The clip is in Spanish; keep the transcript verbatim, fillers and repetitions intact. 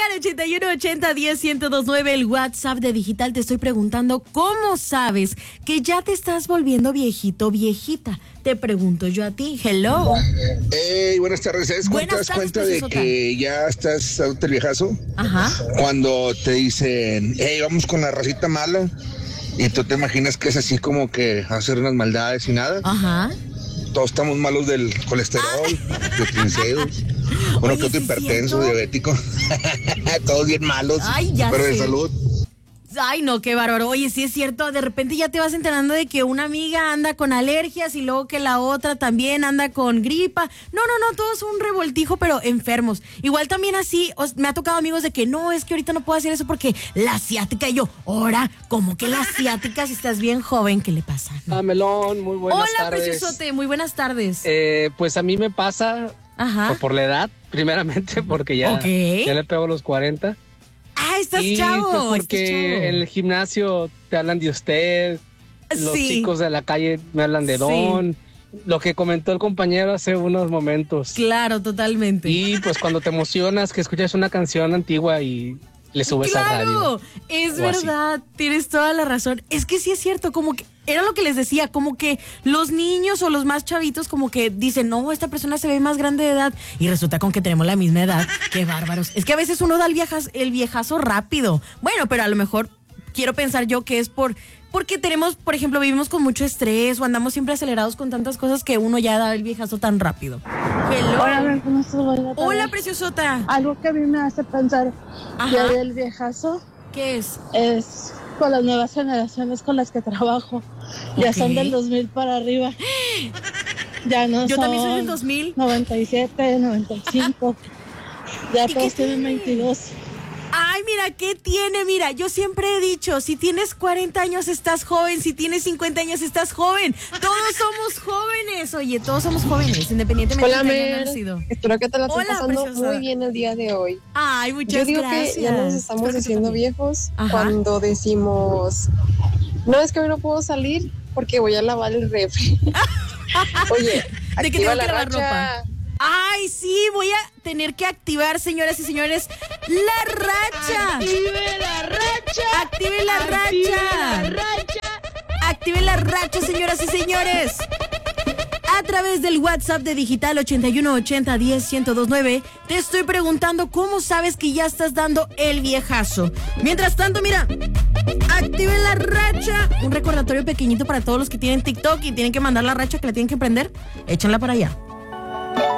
al ochenta y uno ochenta diez ciento dos nueve, el WhatsApp de Digital. Te estoy preguntando, ¿cómo sabes que ya te estás volviendo viejito, viejita? Te pregunto yo a ti. Hello. Hey, buenas tardes. ¿Sabes cuándo te das cuenta de que ya estás el viejazo? Ajá. Cuando te dicen, hey, vamos con la racita mala, y tú te imaginas que es así como que hacer unas maldades y nada. Ajá. Todos estamos malos del colesterol, ah. de trinceos, uno que otro hipertenso, diabético. Todos bien malos, Ay, ya pero sé. de salud. Ay, no, qué bárbaro. Oye, sí es cierto, de repente ya te vas enterando de que una amiga anda con alergias y luego que la otra también anda con gripa. No, no, no, todo es un revoltijo, pero enfermos. Igual también así, os, me ha tocado amigos de que no, es que ahorita no puedo hacer eso porque la asiática. Y yo, ahora, ¿cómo que la asiática si estás bien joven? ¿Qué le pasa? Ah, Melón, muy buenas Hola, tardes. Hola, preciosote, muy buenas tardes. Eh, pues a mí me pasa por, por la edad, primeramente, porque ya, okay. ya le pego los cuarenta. Ah, estás y chavo. Pues porque estás chavo. En el gimnasio te hablan de usted, los sí. chicos de la calle me hablan de don, sí. lo que comentó el compañero hace unos momentos. Claro, totalmente. Y pues cuando te emocionas que escuchas una canción antigua y le subes claro, a radio. Es verdad, así. Tienes toda la razón. Es que sí es cierto, como que era lo que les decía, como que los niños o los más chavitos como que dicen, no, esta persona se ve más grande de edad y resulta con que tenemos la misma edad. Qué bárbaros. Es que a veces uno da el viejazo, el viejazo rápido. Bueno, pero a lo mejor quiero pensar yo que es por porque tenemos, por ejemplo, vivimos con mucho estrés o andamos siempre acelerados con tantas cosas que uno ya da el viejazo tan rápido. Hello. Hola, ¿cómo estás? Hola, preciosota. Algo que a mí me hace pensar ya del viejazo. ¿Qué es? Es con las nuevas generaciones con las que trabajo. Okay. Ya son del dos mil para arriba. Ya no Yo son también soy del dos mil. noventa y siete, noventa y cinco. Ya todos tienen veintidós. Ay, mira, ¿qué tiene? Mira, yo siempre he dicho, si tienes cuarenta años estás joven, si tienes cincuenta años estás joven. Todos somos jóvenes. Oye, todos somos jóvenes, independientemente Hola, de que hayan nacido. Espero que te la estés pasando preciosa. muy bien el día de hoy. Ay, muchas yo digo gracias. Que ya nos estamos Espero haciendo viejos. Ajá. Cuando decimos, no, es que hoy no puedo salir porque voy a lavar el refri. Oye, ¿de qué tengo la que lavar racha. ropa? Ay, sí, voy a tener que activar, señoras y señores, la racha. ¡Active la racha! ¡Active la ¡Active racha! la racha! ¡Active la racha, señoras y señores! A través del WhatsApp de Digital ochenta y uno ochenta diez ciento dos nueve, te estoy preguntando cómo sabes que ya estás dando el viejazo. Mientras tanto, mira, active la racha. Un recordatorio pequeñito para todos los que tienen TikTok y tienen que mandar la racha que la tienen que prender. Échenla para allá.